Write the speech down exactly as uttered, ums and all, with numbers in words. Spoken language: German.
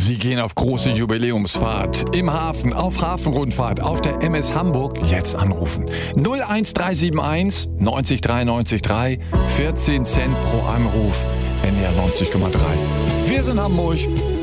Sie gehen auf große Jubiläumsfahrt. Im Hafen, auf Hafenrundfahrt, auf der M S Hamburg. Jetzt anrufen. null eins drei sieben eins neunzig drei neunzig drei. vierzehn Cent pro Anruf. N R neunzig Komma drei. Wir sind Hamburg.